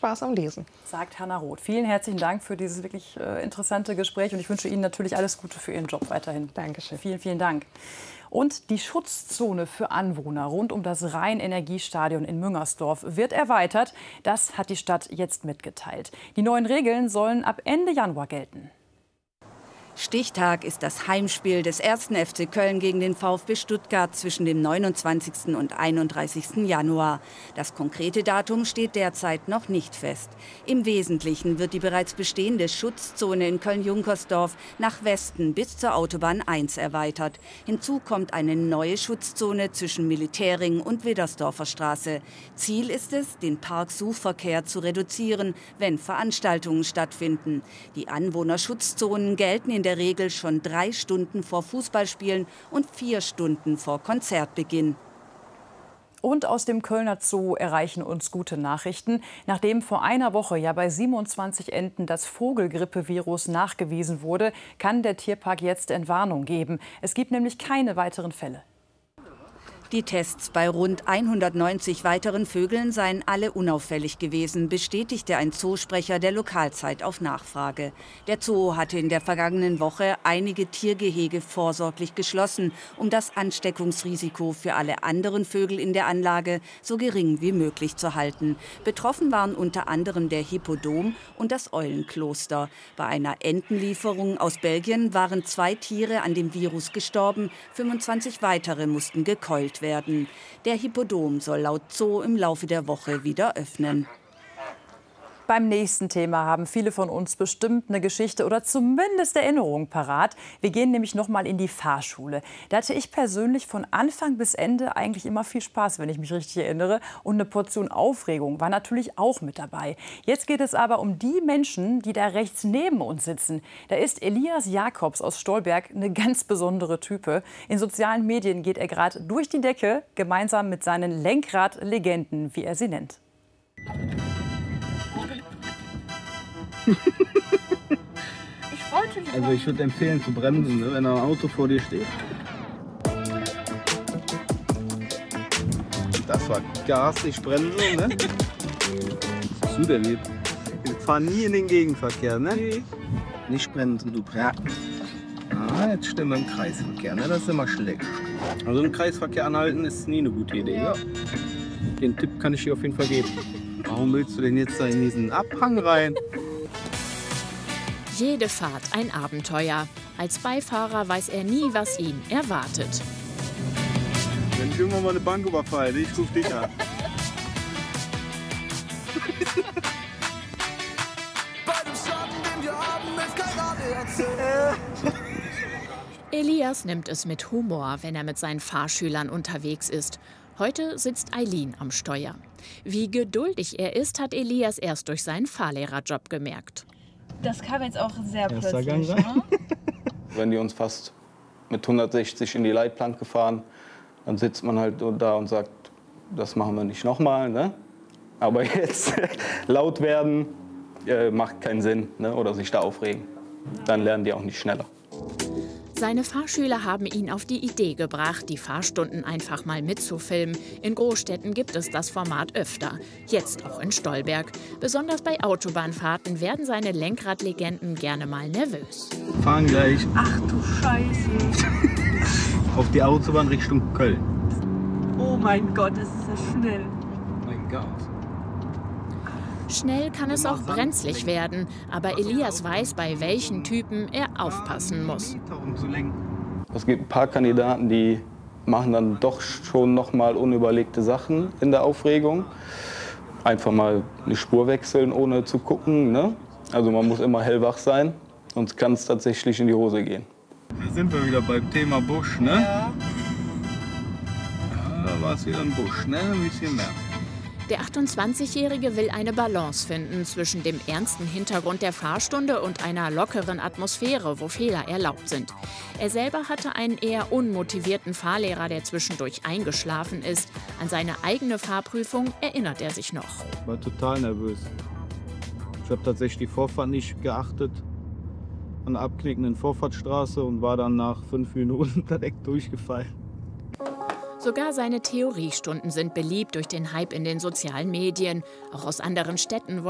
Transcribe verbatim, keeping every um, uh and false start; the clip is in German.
Spaß am Lesen. Sagt Hanna Roth. Vielen herzlichen Dank für dieses wirklich äh, interessante Gespräch und ich wünsche Ihnen natürlich alles Gute für Ihren Job weiterhin. Dankeschön. Vielen, vielen Dank. Und die Schutzzone für Anwohner rund um das Rhein-Energiestadion in Müngersdorf wird erweitert. Das hat die Stadt jetzt mitgeteilt. Die neuen Regeln sollen ab Ende Januar gelten. Stichtag ist das Heimspiel des ersten F C Köln gegen den VfB Stuttgart zwischen dem neunundzwanzigsten und einunddreißigsten Januar. Das konkrete Datum steht derzeit noch nicht fest. Im Wesentlichen wird die bereits bestehende Schutzzone in Köln-Junkersdorf nach Westen bis zur Autobahn eins erweitert. Hinzu kommt eine neue Schutzzone zwischen Militärring und Widdersdorfer Straße. Ziel ist es, den Parksuchverkehr zu reduzieren, wenn Veranstaltungen stattfinden. Die Anwohnerschutzzonen gelten in der Regel schon drei Stunden vor Fußballspielen und vier Stunden vor Konzertbeginn. Und aus dem Kölner Zoo erreichen uns gute Nachrichten. Nachdem vor einer Woche ja bei siebenundzwanzig Enten das Vogelgrippevirus nachgewiesen wurde, kann der Tierpark jetzt Entwarnung geben. Es gibt nämlich keine weiteren Fälle. Die Tests bei rund hundertneunzig weiteren Vögeln seien alle unauffällig gewesen, bestätigte ein Zoosprecher der Lokalzeit auf Nachfrage. Der Zoo hatte in der vergangenen Woche einige Tiergehege vorsorglich geschlossen, um das Ansteckungsrisiko für alle anderen Vögel in der Anlage so gering wie möglich zu halten. Betroffen waren unter anderem der Hippodom und das Eulenkloster. Bei einer Entenlieferung aus Belgien waren zwei Tiere an dem Virus gestorben, fünfundzwanzig weitere mussten gekeult werden. Der Hippodom soll laut Zoo im Laufe der Woche wieder öffnen. Beim nächsten Thema haben viele von uns bestimmt eine Geschichte oder zumindest Erinnerungen parat. Wir gehen nämlich noch mal in die Fahrschule. Da hatte ich persönlich von Anfang bis Ende eigentlich immer viel Spaß, wenn ich mich richtig erinnere. Und eine Portion Aufregung war natürlich auch mit dabei. Jetzt geht es aber um die Menschen, die da rechts neben uns sitzen. Da ist Elias Jakobs aus Stolberg eine ganz besondere Type. In sozialen Medien geht er gerade durch die Decke, gemeinsam mit seinen Lenkradlegenden, wie er sie nennt. Ich wollte nicht. Also ich würde empfehlen zu bremsen, ne, wenn ein Auto vor dir steht. Das war Gas, ich bremse, ne? Was hast du denn lieb? Ich fahre nie in den Gegenverkehr, ne? Nee. Nicht bremsen, du bremst. Ah, jetzt stimmen wir im Kreisverkehr, ne? Das ist immer schlecht. Also im Kreisverkehr anhalten ist nie eine gute Idee, ja? Den Tipp kann ich dir auf jeden Fall geben. Warum willst du denn jetzt da in diesen Abhang rein? Jede Fahrt ein Abenteuer. Als Beifahrer weiß er nie, was ihn erwartet. Wenn ich irgendwann mal eine Bank überfalle, ich ruf dich an. Elias nimmt es mit Humor, wenn er mit seinen Fahrschülern unterwegs ist. Heute sitzt Eileen am Steuer. Wie geduldig er ist, hat Elias erst durch seinen Fahrlehrerjob gemerkt. Das kam jetzt auch sehr Erster plötzlich. Gang rein. Wenn die uns fast mit hundertsechzig in die Leitplanke fahren, dann sitzt man halt da und sagt, das machen wir nicht nochmal. Ne? Aber jetzt laut werden äh, macht keinen Sinn, ne? Oder sich da aufregen. Dann lernen die auch nicht schneller. Seine Fahrschüler haben ihn auf die Idee gebracht, die Fahrstunden einfach mal mitzufilmen. In Großstädten gibt es das Format öfter, jetzt auch in Stolberg. Besonders bei Autobahnfahrten werden seine Lenkradlegenden gerne mal nervös. Wir fahren gleich. Ach du Scheiße. Auf die Autobahn Richtung Köln. Oh mein Gott, es ist ja schnell. Mein Gott. Schnell kann es auch brenzlig werden, aber Elias weiß, bei welchen Typen er aufpassen muss. Es gibt ein paar Kandidaten, die machen dann doch schon noch mal unüberlegte Sachen in der Aufregung. Einfach mal eine Spur wechseln, ohne zu gucken. Ne? Also man muss immer hellwach sein, sonst kann es tatsächlich in die Hose gehen. Da sind wir wieder beim Thema Busch, ne? Ja. Ja, da war es wieder ein Busch, ne? Ein bisschen mehr. Der achtundzwanzigjährige will eine Balance finden zwischen dem ernsten Hintergrund der Fahrstunde und einer lockeren Atmosphäre, wo Fehler erlaubt sind. Er selber hatte einen eher unmotivierten Fahrlehrer, der zwischendurch eingeschlafen ist. An seine eigene Fahrprüfung erinnert er sich noch. Ich war total nervös. Ich habe tatsächlich die Vorfahrt nicht geachtet an der abknickenden Vorfahrtsstraße und war dann nach fünf Minuten direkt durchgefallen. Sogar seine Theoriestunden sind beliebt durch den Hype in den sozialen Medien. Auch aus anderen Städten wollen